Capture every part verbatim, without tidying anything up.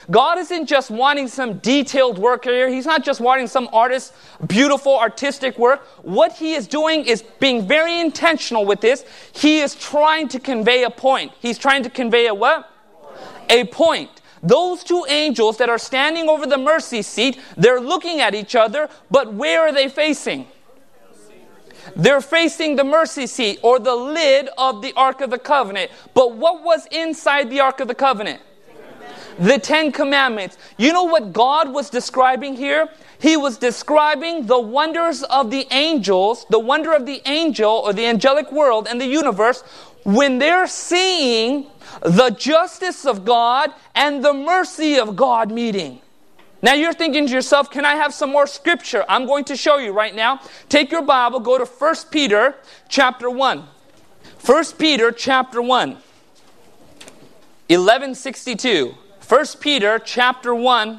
God isn't just wanting some detailed work here. He's not just wanting some artist, beautiful, artistic work. What he is doing is being very intentional with this. He is trying to convey a point. He's trying to convey a what? A point. Those two angels that are standing over the mercy seat, they're looking at each other, but where are they facing? They're facing the mercy seat or the lid of the Ark of the Covenant. But what was inside the Ark of the Covenant? The Ten Commandments. You know what God was describing here? He was describing the wonders of the angels, the wonder of the angel or the angelic world and the universe when they're seeing the justice of God and the mercy of God meeting. Now you're thinking to yourself, can I have some more scripture? I'm going to show you right now. Take your Bible, go to First Peter chapter one. First Peter chapter one. eleven sixty-two. First Peter chapter one,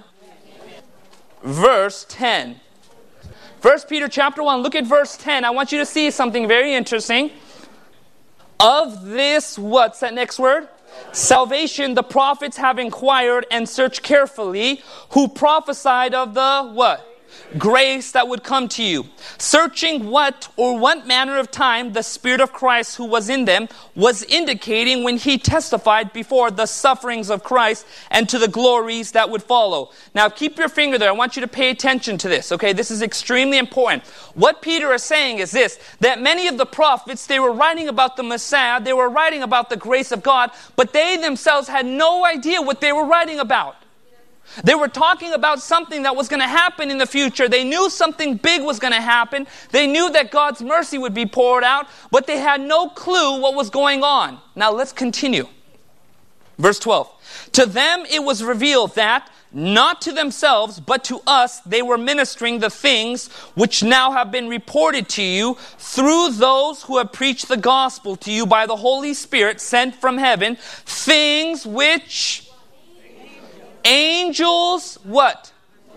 verse ten. First Peter chapter one, look at verse ten. I want you to see something very interesting. Of this, what's that next word? Salvation, the prophets have inquired and searched carefully, who prophesied of the what? Grace that would come to you. Searching what or what manner of time the Spirit of Christ who was in them was indicating when he testified before the sufferings of Christ and to the glories that would follow. Now keep your finger there. I want you to pay attention to this. Okay, this is extremely important. What Peter is saying is this, that many of the prophets, they were writing about the Messiah, they were writing about the grace of God, but they themselves had no idea what they were writing about. They were talking about something that was going to happen in the future. They knew something big was going to happen. They knew that God's mercy would be poured out, but they had no clue what was going on. Now let's continue. Verse twelve. To them it was revealed that, not to themselves, but to us, they were ministering the things which now have been reported to you through those who have preached the gospel to you by the Holy Spirit sent from heaven, things which angels, what?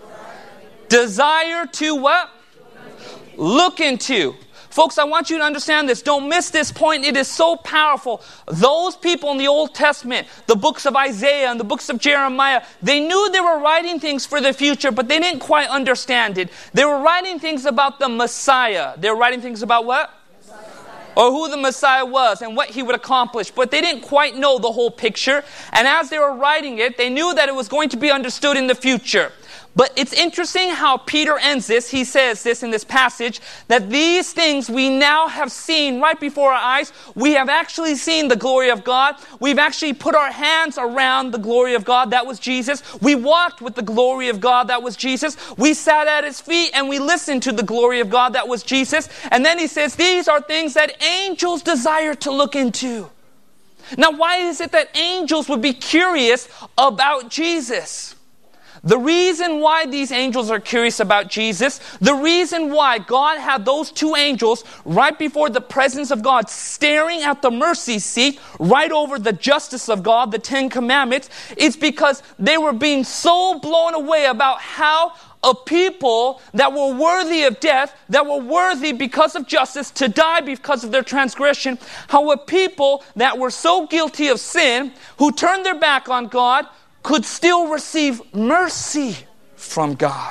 Desire to what? Look into. Folks, I want you to understand this. Don't miss this point. It is so powerful. Those people in the Old Testament, the books of Isaiah and the books of Jeremiah, they knew they were writing things for the future, but they didn't quite understand it. They were writing things about the Messiah. They were writing things about what? Or who the Messiah was and what he would accomplish. But they didn't quite know the whole picture. And as they were writing it, they knew that it was going to be understood in the future. But it's interesting how Peter ends this. He says this in this passage, that these things we now have seen right before our eyes. We have actually seen the glory of God. We've actually put our hands around the glory of God. That was Jesus. We walked with the glory of God. That was Jesus. We sat at his feet and we listened to the glory of God. That was Jesus. And then he says, these are things that angels desire to look into. Now, why is it that angels would be curious about Jesus? The reason why these angels are curious about Jesus, the reason why God had those two angels right before the presence of God staring at the mercy seat right over the justice of God, the Ten Commandments, is because they were being so blown away about how a people that were worthy of death, that were worthy because of justice to die because of their transgression, how a people that were so guilty of sin, who turned their back on God, could still receive mercy from God.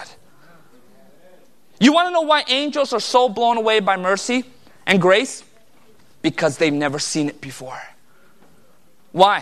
You want to know why angels are so blown away by mercy and grace? Because they've never seen it before. Why?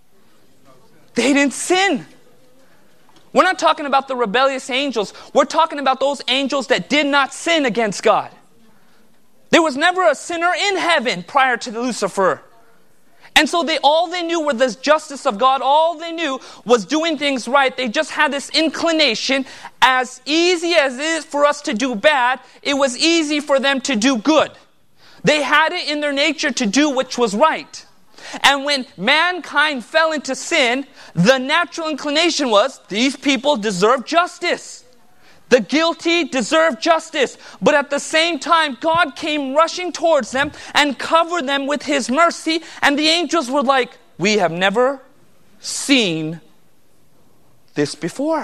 They didn't sin. We're not talking about the rebellious angels. We're talking about those angels that did not sin against God. There was never a sinner in heaven prior to Lucifer. And so they all they knew were the justice of God. All they knew was doing things right. They just had this inclination. As easy as it is for us to do bad, it was easy for them to do good. They had it in their nature to do which was right. And when mankind fell into sin, the natural inclination was, these people deserve justice. The guilty deserve justice. But at the same time, God came rushing towards them and covered them with his mercy. And the angels were like, we have never seen this before.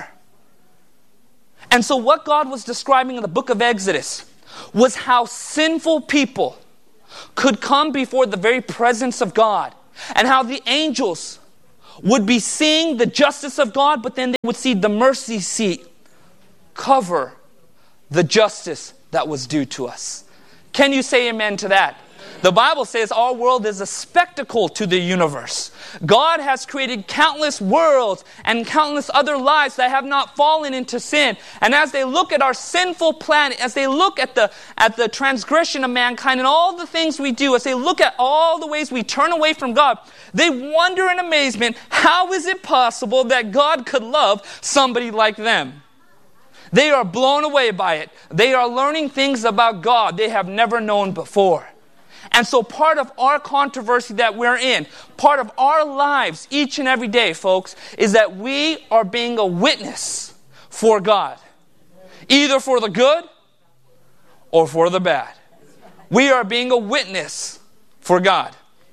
And so what God was describing in the book of Exodus was how sinful people could come before the very presence of God. And how the angels would be seeing the justice of God, but then they would see the mercy seat cover the justice that was due to us. Can you say amen to that? The Bible says our world is a spectacle to the universe. God has created countless worlds and countless other lives that have not fallen into sin. And as they look at our sinful planet, as they look at the at the transgression of mankind and all the things we do, as they look at all the ways we turn away from God, they wonder in amazement, how is it possible that God could love somebody like them? They are blown away by it. They are learning things about God they have never known before. And so part of our controversy that we're in, part of our lives each and every day, folks, is that we are being a witness for God. Either for the good or for the bad. We are being a witness for God.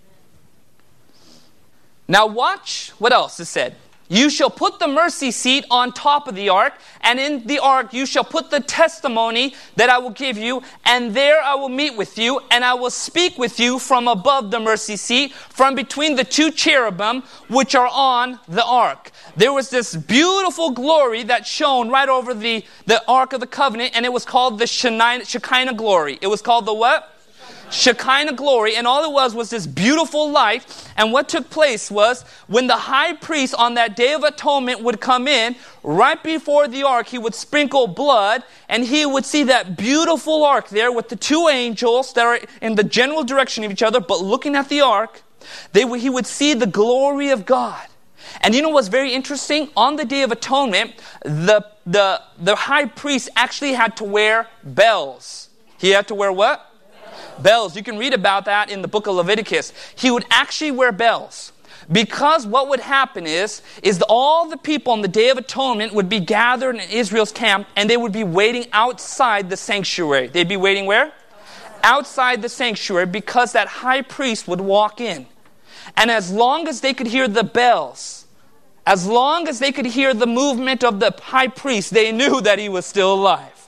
Now watch what else is said. You shall put the mercy seat on top of the ark, and in the ark you shall put the testimony that I will give you, and there I will meet with you, and I will speak with you from above the mercy seat, from between the two cherubim which are on the ark. There was this beautiful glory that shone right over the, the Ark of the Covenant, and it was called the Shekinah, Shekinah glory. It was called the what? Shekinah glory, and all it was was this beautiful light. And what took place was when the high priest on that Day of Atonement would come in, right before the ark, he would sprinkle blood, and he would see that beautiful ark there with the two angels that are in the general direction of each other, but looking at the ark, they he would see the glory of God. And you know what's very interesting? On the Day of Atonement, the, the, the high priest actually had to wear bells. He had to wear what? Bells. You can read about that in the book of Leviticus. He would actually wear bells. Because what would happen is, is that all the people on the Day of Atonement would be gathered in Israel's camp, and they would be waiting outside the sanctuary. They'd be waiting where? Outside the sanctuary, because that high priest would walk in. And as long as they could hear the bells, as long as they could hear the movement of the high priest, they knew that he was still alive.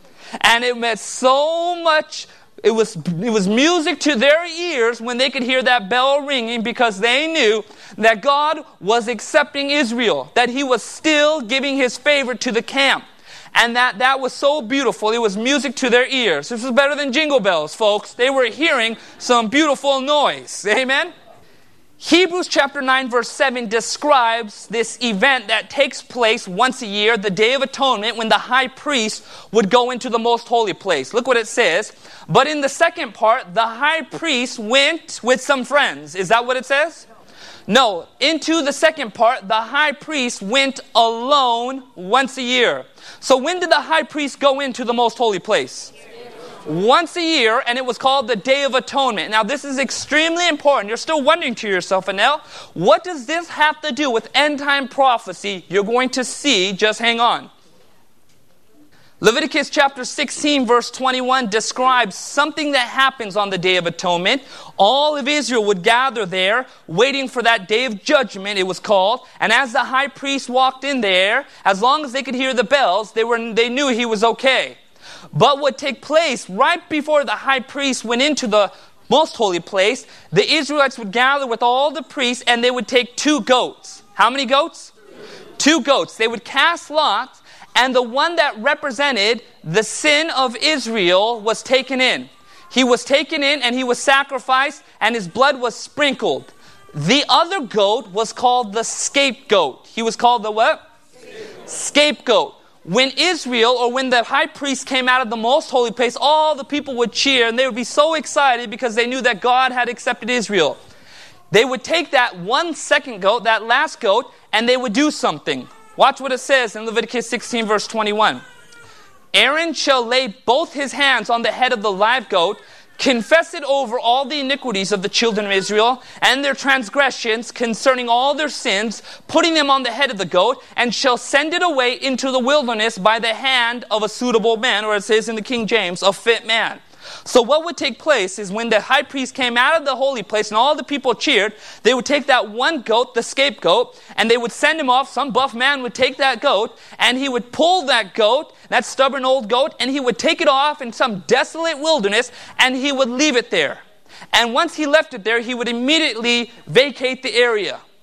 And it meant so much. It was, it was music to their ears when they could hear that bell ringing, because they knew that God was accepting Israel, that he was still giving his favor to the camp. And that, that was so beautiful. It was music to their ears. This was better than jingle bells, folks. They were hearing some beautiful noise. Amen? Hebrews chapter nine verse seven describes this event that takes place once a year, the Day of Atonement, when the high priest would go into the most holy place. Look what it says. But in the second part, the high priest went with some friends. Is that what it says? No. Into the second part, the high priest went alone once a year. So when did the high priest go into the most holy place? Once a year, and it was called the Day of Atonement. Now, this is extremely important. You're still wondering to yourself, Anel, what does this have to do with end-time prophecy? You're going to see. Just hang on. Leviticus chapter sixteen, verse twenty-one describes something that happens on the Day of Atonement. All of Israel would gather there, waiting for that Day of Judgment, it was called. And as the high priest walked in there, as long as they could hear the bells, they were they knew he was okay. But what took place right before the high priest went into the most holy place, the Israelites would gather with all the priests, and they would take two goats. How many goats? Two goats. They would cast lots, and the one that represented the sin of Israel was taken in. He was taken in, and he was sacrificed, and his blood was sprinkled. The other goat was called the scapegoat. He was called the what? Scapegoat. Scapegoat. When Israel, or when the high priest came out of the most holy place, all the people would cheer, and they would be so excited because they knew that God had accepted Israel. They would take that one second goat, that last goat, and they would do something. Watch what it says in Leviticus sixteen, verse twenty-one. Aaron shall lay both his hands on the head of the live goat, confess it over all the iniquities of the children of Israel and their transgressions concerning all their sins, putting them on the head of the goat, and shall send it away into the wilderness by the hand of a suitable man, or it says in the King James, a fit man. So what would take place is when the high priest came out of the holy place and all the people cheered, they would take that one goat, the scapegoat, and they would send him off. Some buff man would take that goat, and he would pull that goat, that stubborn old goat, and he would take it off in some desolate wilderness, and he would leave it there. And once he left it there, he would immediately vacate the area.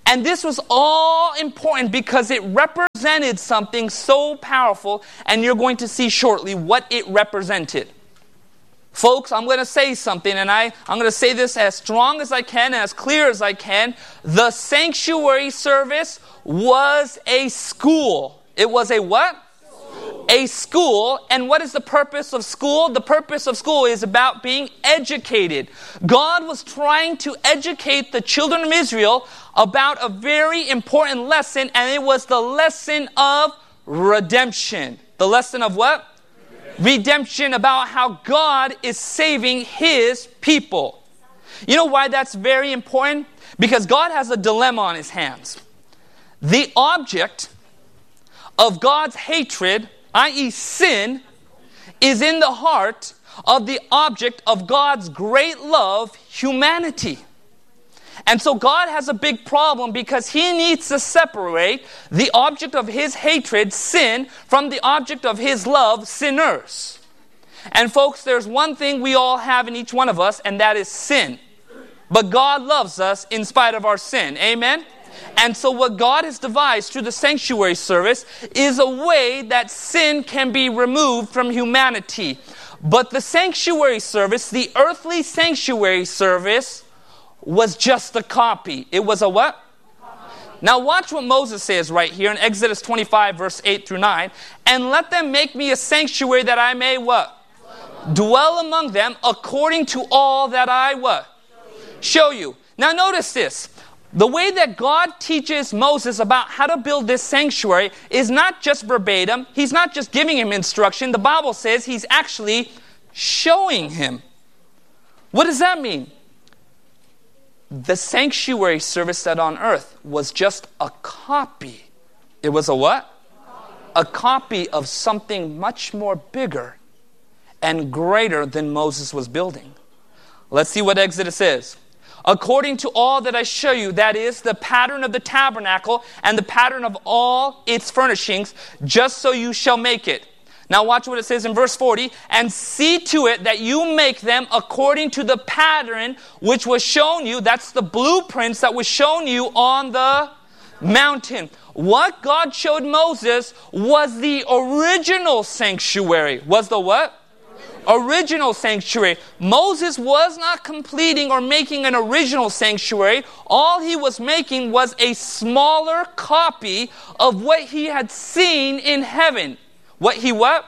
And this was all important because it represented something so powerful, and you're going to see shortly what it represented. Folks, I'm going to say something, and I, I'm going to say this as strong as I can and as clear as I can. The sanctuary service was a school. It was a what? School. A school. And what is the purpose of school? The purpose of school is about being educated. God was trying to educate the children of Israel about a very important lesson, and it was the lesson of redemption. The lesson of what? Redemption, about how God is saving His people. You know why that's very important? Because God has a dilemma on His hands. The object of God's hatred, that is sin, is in the heart of the object of God's great love, humanity. And so God has a big problem because He needs to separate the object of His hatred, sin, from the object of His love, sinners. And folks, there's one thing we all have in each one of us, and that is sin. But God loves us in spite of our sin. Amen? And so what God has devised through the sanctuary service is a way that sin can be removed from humanity. But the sanctuary service, the earthly sanctuary service, was just a copy. It was a what? Now watch what Moses says right here in Exodus twenty-five, verse eight through nine. And let them make me a sanctuary that I may what? Dwell among them according to all that I what? Show you. Now notice this. The way that God teaches Moses about how to build this sanctuary is not just verbatim. He's not just giving him instruction. The Bible says He's actually showing him. What does that mean? The sanctuary service that on earth was just a copy. It was a what? A copy of something much more bigger and greater than Moses was building. Let's see what Exodus says. According to all that I show you, that is the pattern of the tabernacle and the pattern of all its furnishings, just so you shall make it. Now watch what it says in verse forty. And see to it that you make them according to the pattern which was shown you. That's the blueprints that was shown you on the mountain. What God showed Moses was the original sanctuary. Was the what? Original sanctuary. Moses was not completing or making an original sanctuary. All he was making was a smaller copy of what he had seen in heaven. What he what?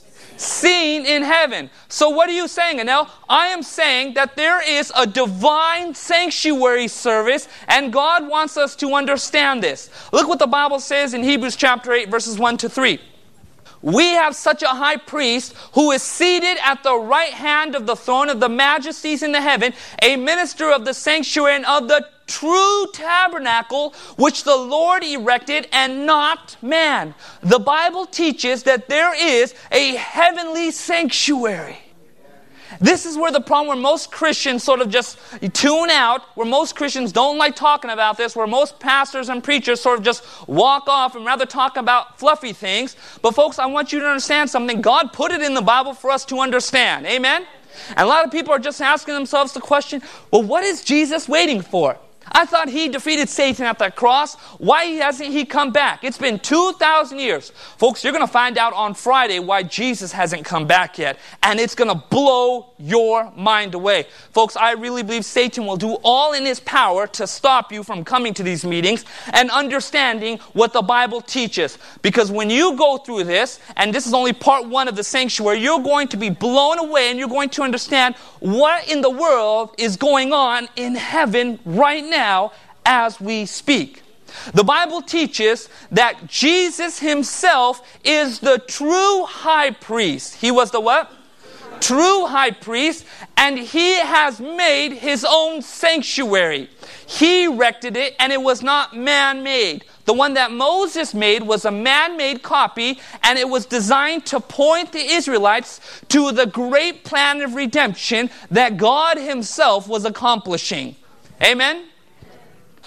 Seen in heaven. So what are you saying, Anel? I am saying that there is a divine sanctuary service, and God wants us to understand this. Look what the Bible says in Hebrews chapter eight, verses one to three. We have such a high priest who is seated at the right hand of the throne of the majesties in the heaven, a minister of the sanctuary and of the true tabernacle which the Lord erected and not man. The Bible teaches that there is a heavenly sanctuary. This is where the problem where most Christians sort of just tune out, where most Christians don't like talking about this, where most pastors and preachers sort of just walk off and rather talk about fluffy things. But folks, I want you to understand something. God put it in the Bible for us to understand. Amen? And a lot of people are just asking themselves the question, well, what is Jesus waiting for? I thought He defeated Satan at that cross. Why hasn't He come back? It's been two thousand years. Folks, you're going to find out on Friday why Jesus hasn't come back yet. And it's going to blow your mind away. Folks, I really believe Satan will do all in his power to stop you from coming to these meetings and understanding what the Bible teaches. Because when you go through this, and this is only part one of the sanctuary, you're going to be blown away and you're going to understand what in the world is going on in heaven right now. Now, as we speak. The Bible teaches that Jesus Himself is the true high priest. He was the what? True high priest, and He has made His own sanctuary. He erected it, and it was not man-made. The one that Moses made was a man-made copy, and it was designed to point the Israelites to the great plan of redemption that God Himself was accomplishing. Amen?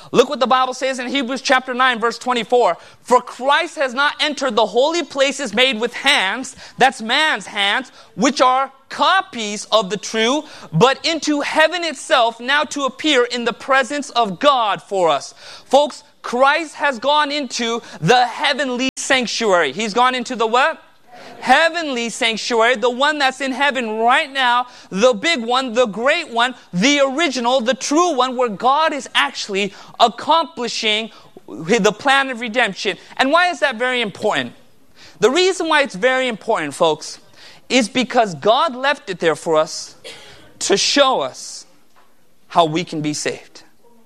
Look what the Bible says in Hebrews chapter nine, verse twenty-four. For Christ has not entered the holy places made with hands, that's man's hands, which are copies of the true, but into heaven itself, now to appear in the presence of God for us. Folks, Christ has gone into the heavenly sanctuary. He's gone into the what? Heavenly sanctuary, the one that's in heaven right now, the big one, the great one, the original, the true one, where God is actually accomplishing the plan of redemption. And why is that very important? The reason why it's very important, folks, is because God left it there for us to show us how we can be saved.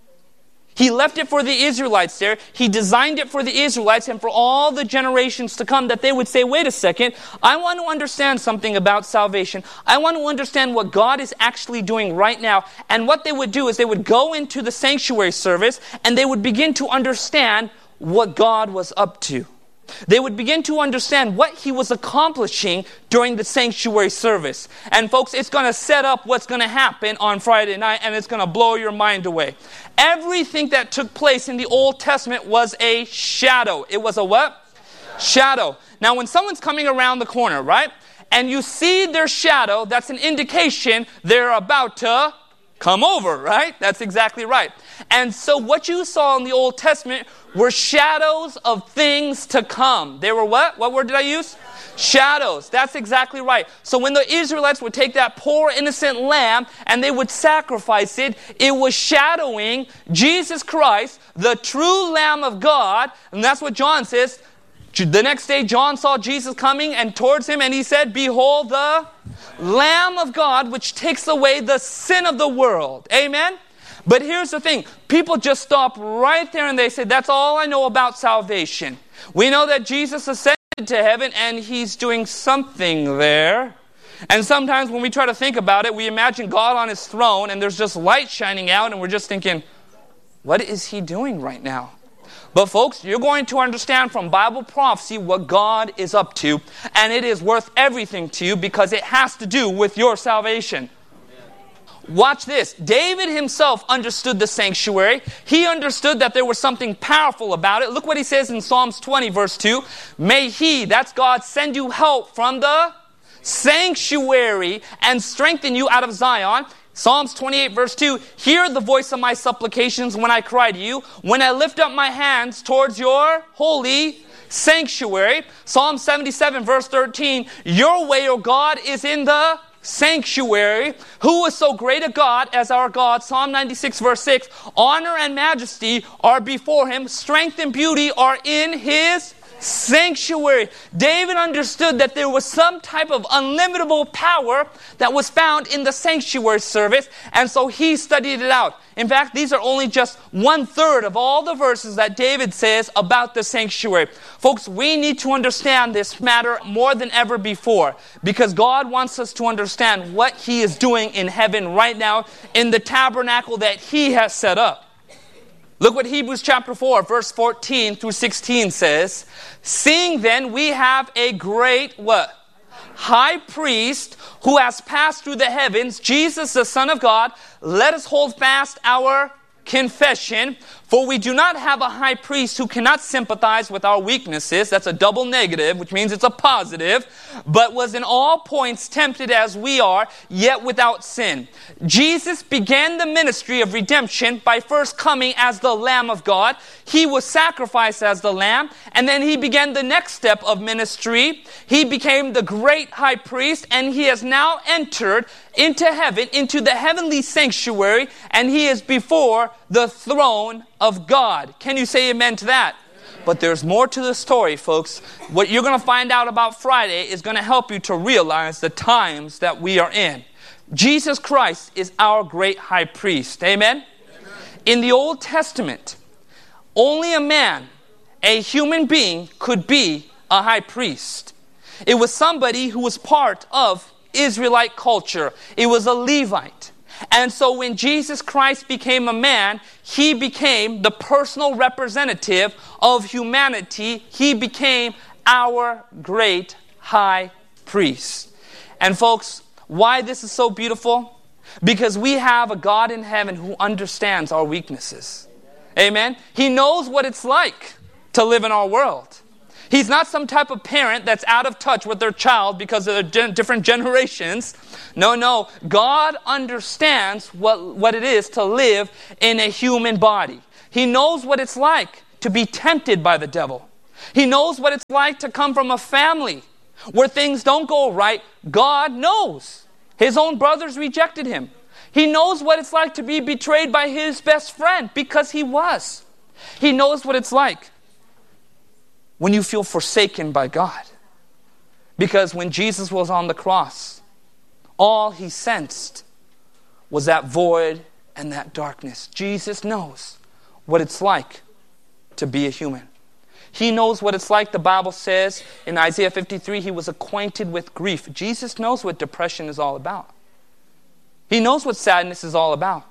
He left it for the Israelites there. He designed it for the Israelites and for all the generations to come, that they would say, wait a second, I want to understand something about salvation. I want to understand what God is actually doing right now. And what they would do is they would go into the sanctuary service and they would begin to understand what God was up to. They would begin to understand what he was accomplishing during the sanctuary service. And folks, it's going to set up what's going to happen on Friday night, and it's going to blow your mind away. Everything that took place in the Old Testament was a shadow. It was a what? Shadow. Now, when someone's coming around the corner, right, and you see their shadow, that's an indication they're about to come over, right? That's exactly right. And so what you saw in the Old Testament were shadows of things to come. They were what? What word did I use? Shadows. That's exactly right. So when the Israelites would take that poor innocent lamb and they would sacrifice it, it was shadowing Jesus Christ, the true Lamb of God. And that's what John says. The next day, John saw Jesus coming and towards him, and he said, behold the Lamb of God, which takes away the sin of the world. Amen? But here's the thing. People just stop right there and they say, that's all I know about salvation. We know that Jesus ascended to heaven and he's doing something there. And sometimes when we try to think about it, we imagine God on his throne and there's just light shining out and we're just thinking, what is he doing right now? But folks, you're going to understand from Bible prophecy what God is up to, and it is worth everything to you because it has to do with your salvation. Watch this. David himself understood the sanctuary. He understood that there was something powerful about it. Look what he says in Psalms twenty, verse two. May he, that's God, send you help from the sanctuary and strengthen you out of Zion. Psalms twenty-eight, verse two. Hear the voice of my supplications when I cry to you, when I lift up my hands towards your holy sanctuary. Psalm seventy-seven, verse thirteen. Your way, O God, is in the sanctuary. Who is so great a God as our God? Psalm ninety-six, verse six. Honor and majesty are before him. Strength and beauty are in his sanctuary. David understood that there was some type of unlimitable power that was found in the sanctuary service, and so he studied it out. In fact, these are only just one third of all the verses that David says about the sanctuary. Folks, we need to understand this matter more than ever before, because God wants us to understand what he is doing in heaven right now in the tabernacle that he has set up. Look what Hebrews chapter four, verse fourteen through sixteen says. Seeing then we have a great, what? High priest who has passed through the heavens, Jesus the Son of God, let us hold fast our confession. For we do not have a high priest who cannot sympathize with our weaknesses. That's a double negative, which means it's a positive. But was in all points tempted as we are, yet without sin. Jesus began the ministry of redemption by first coming as the Lamb of God. He was sacrificed as the Lamb. And then he began the next step of ministry. He became the great high priest. And he has now entered into heaven, into the heavenly sanctuary. And he is before the throne of God. Can you say amen to that? Amen. But there's more to the story, folks. What you're going to find out about Friday is going to help you to realize the times that we are in. Jesus Christ is our great high priest. Amen? Amen. In the Old Testament, only a man, a human being, could be a high priest. It was somebody who was part of Israelite culture. It was a Levite. And so when Jesus Christ became a man, he became the personal representative of humanity. He became our great high priest. And folks, why this is so beautiful? Because we have a God in heaven who understands our weaknesses. Amen. He knows what it's like to live in our world. He's not some type of parent that's out of touch with their child because of their gen- different generations. No, no. God understands what, what it is to live in a human body. He knows what it's like to be tempted by the devil. He knows what it's like to come from a family where things don't go right. God knows. His own brothers rejected him. He knows what it's like to be betrayed by his best friend because he was. He knows what it's like when you feel forsaken by God. Because when Jesus was on the cross, all he sensed was that void and that darkness. Jesus knows what it's like to be a human. He knows what it's like. The Bible says in Isaiah fifty-three, he was acquainted with grief. Jesus knows what depression is all about. He knows what sadness is all about.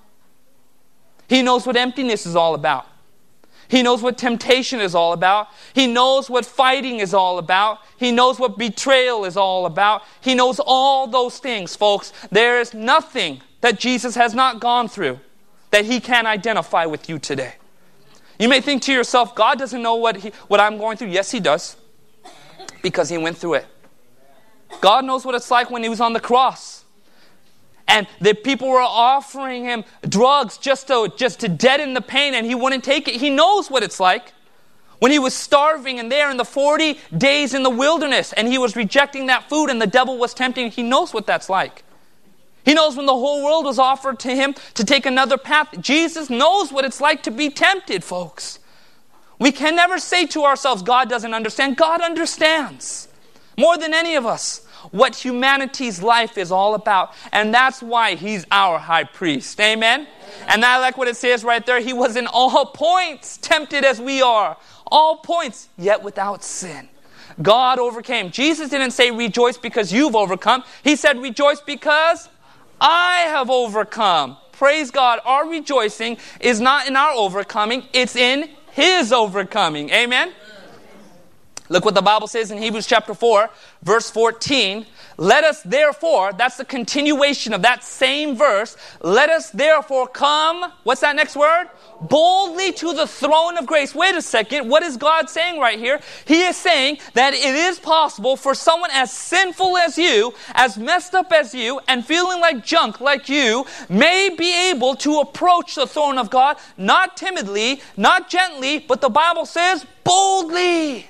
He knows what emptiness is all about. He knows what temptation is all about. He knows what fighting is all about. He knows what betrayal is all about. He knows all those things, folks. There is nothing that Jesus has not gone through that he can't identify with you today. You may think to yourself, God doesn't know what he, what I'm going through. Yes, he does. Because he went through it. God knows what it's like when he was on the cross. And the people were offering him drugs just to, just to deaden the pain, and he wouldn't take it. He knows what it's like when he was starving and there in the forty days in the wilderness, and he was rejecting that food and the devil was tempting. He knows what that's like. He knows when the whole world was offered to him to take another path. Jesus knows what it's like to be tempted, folks. We can never say to ourselves, God doesn't understand. God understands more than any of us what humanity's life is all about. And that's why he's our high priest. Amen? Amen? And I like what it says right there. He was in all points tempted as we are. All points, yet without sin. God overcame. Jesus didn't say rejoice because you've overcome. He said rejoice because I have overcome. Praise God. Our rejoicing is not in our overcoming. It's in his overcoming. Amen? Look what the Bible says in Hebrews chapter four, verse fourteen. Let us therefore, that's the continuation of that same verse. Let us therefore come, what's that next word? Boldly to the throne of grace. Wait a second, what is God saying right here? He is saying that it is possible for someone as sinful as you, as messed up as you, and feeling like junk like you, may be able to approach the throne of God, not timidly, not gently, but the Bible says boldly.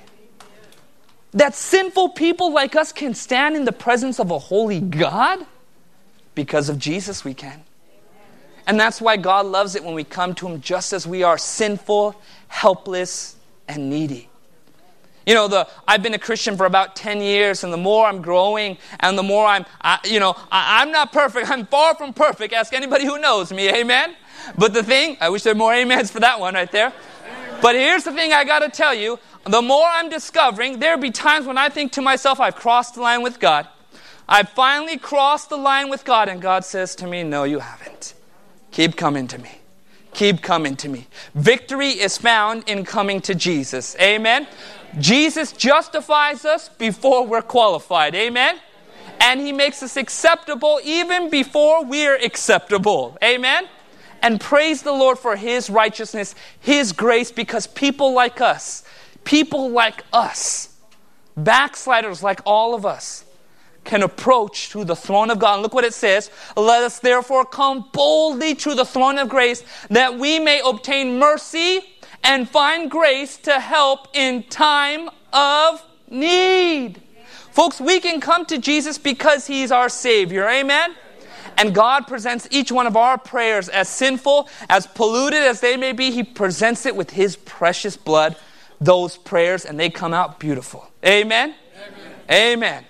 That sinful people like us can stand in the presence of a holy God? Because of Jesus we can. And that's why God loves it when we come to him just as we are, sinful, helpless, and needy. You know, the I've been a Christian for about ten years, and the more I'm growing, and the more I'm, I, you know, I, I'm not perfect. I'm far from perfect. Ask anybody who knows me, amen? But the thing, I wish there were more amens for that one right there. But here's the thing I got to tell you. The more I'm discovering, there'll be times when I think to myself, I've crossed the line with God. I've finally crossed the line with God, and God says to me, no, you haven't. Keep coming to me. Keep coming to me. Victory is found in coming to Jesus. Amen? Jesus justifies us before we're qualified. Amen? And he makes us acceptable even before we're acceptable. Amen? And praise the Lord for his righteousness, his grace, because people like us, People like us, backsliders like all of us, can approach to the throne of God. And look what it says. Let us therefore come boldly to the throne of grace that we may obtain mercy and find grace to help in time of need. Folks, we can come to Jesus because he's our Savior. Amen? And God presents each one of our prayers as sinful, as polluted as they may be. He presents it with his precious blood. Those prayers, and they come out beautiful. Amen? Amen? Amen.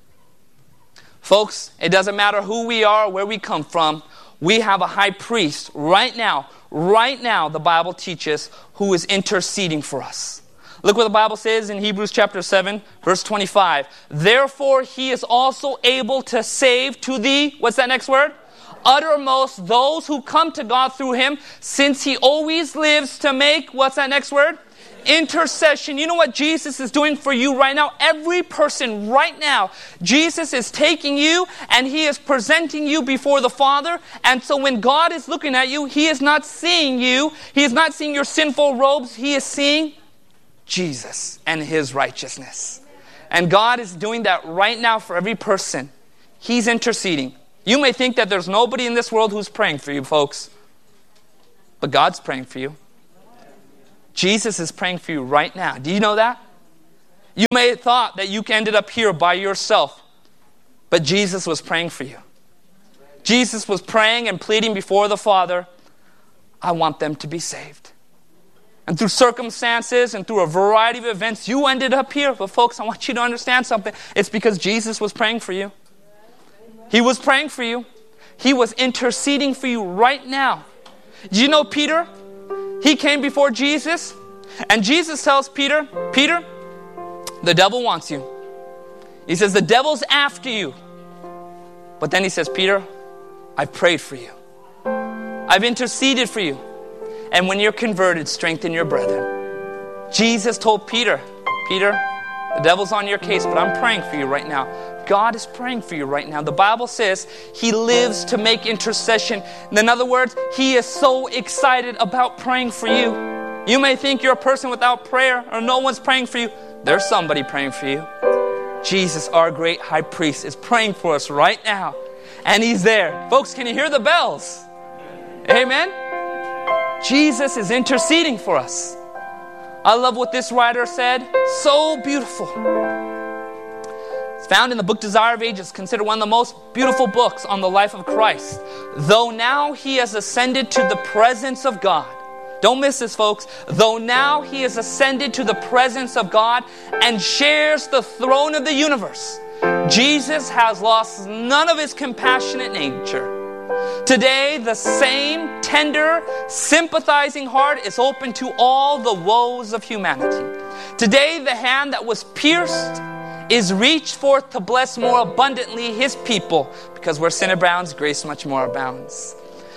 Folks, it doesn't matter who we are, where we come from. We have a high priest right now, right now, the Bible teaches, who is interceding for us. Look what the Bible says in Hebrews chapter seven, verse twenty-five. Therefore, he is also able to save to the, what's that next word? Uttermost those who come to God through him, since he always lives to make, what's that next word? Intercession. You know what Jesus is doing for you right now? Every person right now, Jesus is taking you and He is presenting you before the Father. And so when God is looking at you, He is not seeing you. He is not seeing your sinful robes. He is seeing Jesus and His righteousness. And God is doing that right now for every person. He's interceding. You may think that there's nobody in this world who's praying for you, folks. But God's praying for you. Jesus is praying for you right now. Do you know that? You may have thought that you ended up here by yourself. But Jesus was praying for you. Jesus was praying and pleading before the Father, I want them to be saved. And through circumstances and through a variety of events, you ended up here. But folks, I want you to understand something. It's because Jesus was praying for you. He was praying for you. He was interceding for you right now. Do you know Peter? He came before Jesus. And Jesus tells Peter, Peter, the devil wants you. He says, the devil's after you. But then he says, Peter, I've prayed for you. I've interceded for you. And when you're converted, strengthen your brethren. Jesus told Peter, Peter, the devil's on your case, but I'm praying for you right now. God is praying for you right now. The Bible says He lives to make intercession. In other words, He is so excited about praying for you. You may think you're a person without prayer or no one's praying for you. There's somebody praying for you. Jesus, our great high priest, is praying for us right now. And He's there. Folks, can you hear the bells? Amen? Jesus is interceding for us. I love what this writer said. So beautiful. It's found in the book Desire of Ages, considered one of the most beautiful books on the life of Christ. Though now He has ascended to the presence of God. Don't miss this, folks. Though now He has ascended to the presence of God and shares the throne of the universe, Jesus has lost none of His compassionate nature. Today, the same tender, sympathizing heart is open to all the woes of humanity. Today, the hand that was pierced is reached forth to bless more abundantly His people, because where sin abounds, grace much more abounds.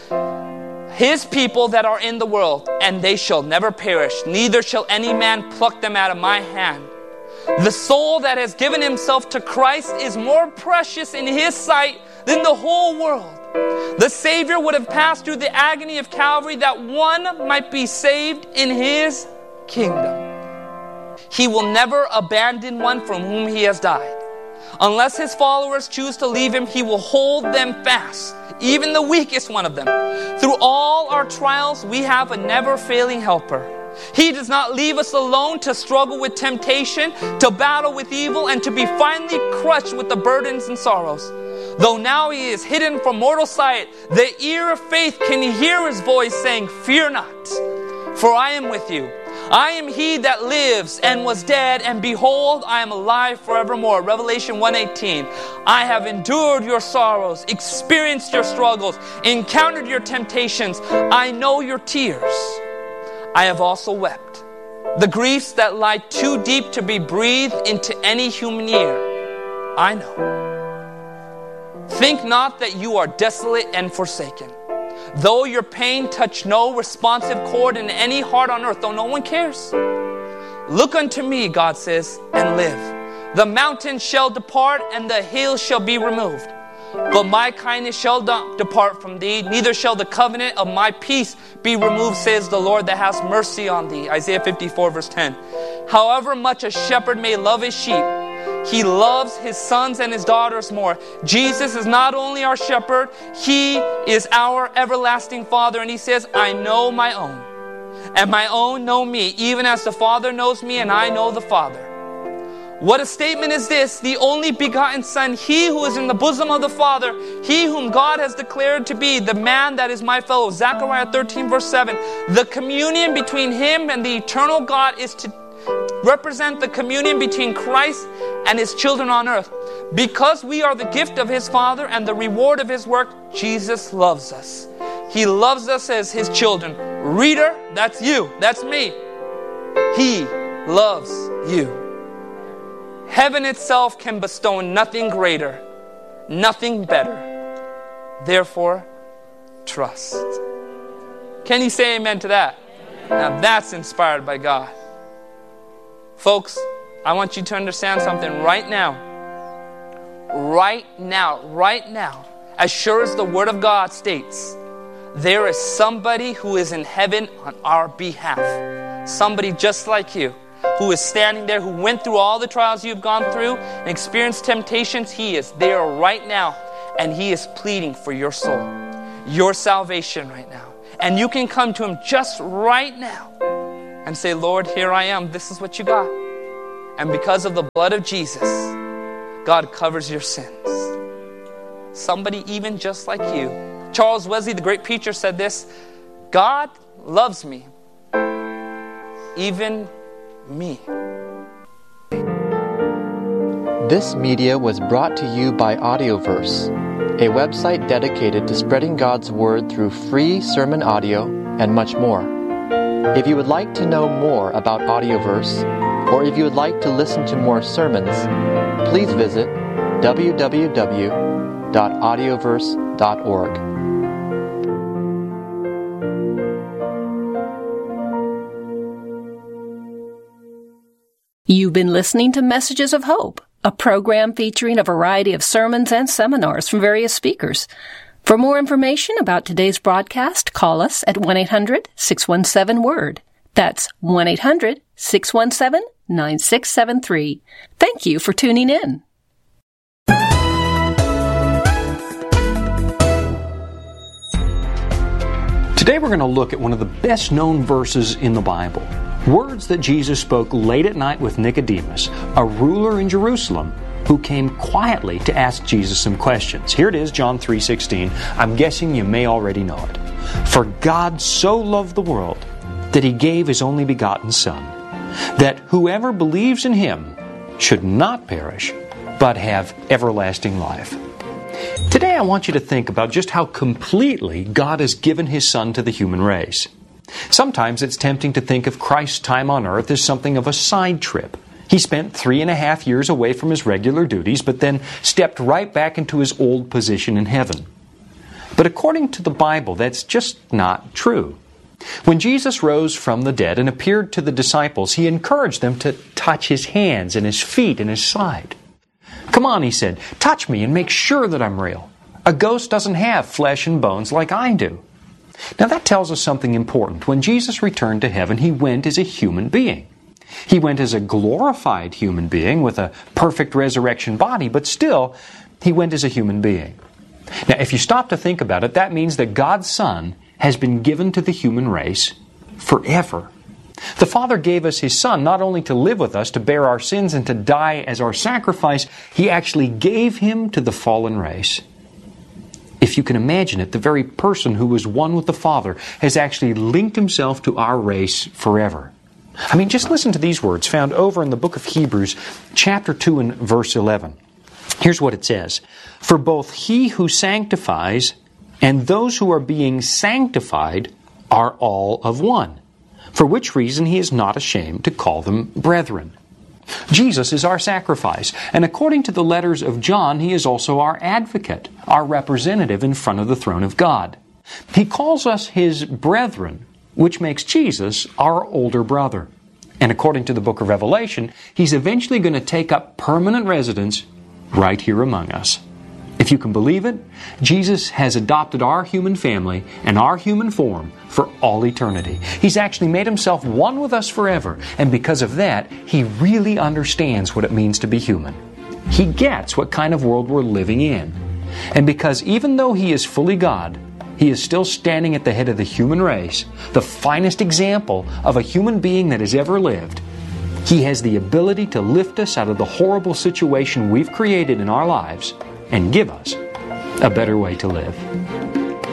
His people that are in the world, and they shall never perish, neither shall any man pluck them out of my hand. The soul that has given himself to Christ is more precious in His sight than the whole world. The Savior would have passed through the agony of Calvary that one might be saved in His kingdom. He will never abandon one from whom He has died. Unless His followers choose to leave Him, He will hold them fast, even the weakest one of them. Through all our trials, we have a never-failing helper. He does not leave us alone to struggle with temptation, to battle with evil, and to be finally crushed with the burdens and sorrows. Though now He is hidden from mortal sight, the ear of faith can hear His voice saying, fear not, for I am with you. I am He that lives and was dead, and behold, I am alive forevermore. Revelation one eighteen. I have endured your sorrows, experienced your struggles, encountered your temptations. I know your tears. I have also wept. The griefs that lie too deep to be breathed into any human ear, I know. Think not that you are desolate and forsaken. Though your pain touch no responsive chord in any heart on earth, though no one cares. Look unto me, God says, and live. The mountains shall depart and the hills shall be removed. But my kindness shall not depart from thee, neither shall the covenant of my peace be removed, says the Lord that has mercy on thee. Isaiah fifty-four verse ten. However much a shepherd may love his sheep, He loves His sons and His daughters more. Jesus is not only our shepherd, He is our everlasting Father. And He says, I know my own, and my own know me, even as the Father knows me and I know the Father. What a statement is this? The only begotten Son, He who is in the bosom of the Father, He whom God has declared to be the man that is my fellow. Zechariah thirteen verse seven. The communion between Him and the eternal God is to represent the communion between Christ and His children on earth. Because we are the gift of His Father and the reward of His work, Jesus loves us. He loves us as His children. Reader, that's you, that's me. He loves you. Heaven itself can bestow nothing greater, nothing better. Therefore, trust. Can you say amen to that? Amen. Now that's inspired by God. Folks, I want you to understand something right now. Right now, right now, as sure as the Word of God states, there is somebody who is in heaven on our behalf. Somebody just like you, who is standing there, who went through all the trials you've gone through and experienced temptations. He is there right now, and He is pleading for your soul, your salvation right now. And you can come to Him just right now and say, Lord, here I am. This is what you got. And because of the blood of Jesus, God covers your sins. Somebody even just like you. Charles Wesley, the great preacher, said this: God loves me, even me. This media was brought to you by Audioverse, a website dedicated to spreading God's Word through free sermon audio and much more. If you would like to know more about Audioverse, or if you would like to listen to more sermons, please visit w w w dot audioverse dot org. You've been listening to Messages of Hope, a program featuring a variety of sermons and seminars from various speakers. For more information about today's broadcast, call us at one eight hundred six one seven word. That's one eight hundred six one seven nine six seven three. Thank you for tuning in. Today we're going to look at one of the best-known verses in the Bible. Words that Jesus spoke late at night with Nicodemus, a ruler in Jerusalem, who came quietly to ask Jesus some questions. Here it is, John three sixteen. I'm guessing you may already know it. For God so loved the world that He gave His only begotten Son, that whoever believes in Him should not perish, but have everlasting life. Today I want you to think about just how completely God has given His Son to the human race. Sometimes it's tempting to think of Christ's time on earth as something of a side trip. He spent three and a half years away from His regular duties, but then stepped right back into His old position in heaven. But according to the Bible, that's just not true. When Jesus rose from the dead and appeared to the disciples, He encouraged them to touch His hands and His feet and His side. Come on, He said, touch me and make sure that I'm real. A ghost doesn't have flesh and bones like I do. Now that tells us something important. When Jesus returned to heaven, He went as a human being. He went as a glorified human being with a perfect resurrection body, but still, He went as a human being. Now, if you stop to think about it, that means that God's Son has been given to the human race forever. The Father gave us His Son not only to live with us, to bear our sins, and to die as our sacrifice, He actually gave Him to the fallen race. If you can imagine it, the very person who was one with the Father has actually linked Himself to our race forever. I mean, just listen to these words found over in the book of Hebrews, chapter two and verse eleven. Here's what it says: For both He who sanctifies and those who are being sanctified are all of one, for which reason He is not ashamed to call them brethren. Jesus is our sacrifice, and according to the letters of John, He is also our advocate, our representative in front of the throne of God. He calls us His brethren, which makes Jesus our older brother. And according to the book of Revelation, He's eventually going to take up permanent residence right here among us. If you can believe it, Jesus has adopted our human family and our human form for all eternity. He's actually made Himself one with us forever, and because of that, He really understands what it means to be human. He gets what kind of world we're living in. And because even though He is fully God, He is still standing at the head of the human race, the finest example of a human being that has ever lived, He has the ability to lift us out of the horrible situation we've created in our lives and give us a better way to live.